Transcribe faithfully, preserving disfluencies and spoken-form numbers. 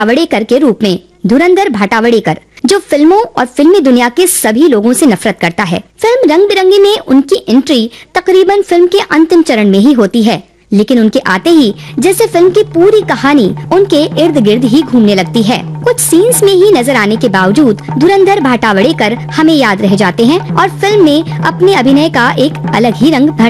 भाटावड़ेकर के रूप में। धुरंधर भाटावड़ेकर जो फिल्मों और फिल्मी दुनिया के सभी लोगों से नफरत करता है। फिल्म रंग बिरंगी में उनकी एंट्री तकरीबन फिल्म के अंतिम चरण में ही होती है, लेकिन उनके आते ही जैसे फिल्म की पूरी कहानी उनके इर्द गिर्द ही घूमने लगती है। कुछ सीन्स में ही नजर आने के बावजूद धुरंधर भाटावड़ेकर हमें याद रह जाते हैं और फिल्म में अपने अभिनय का एक अलग ही रंग भर